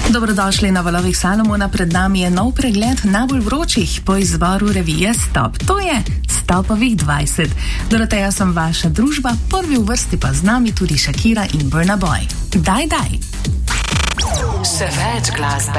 Dobrodošli na Valovih Salomona, pred nami je nov pregled najbolj vročih po izboru revije Stop. To je Stopovih 20. Doroteja sem vaša družba, prvi v vrsti pa z nami tudi Shakira in Burna Boy. Daj! Še več glasbe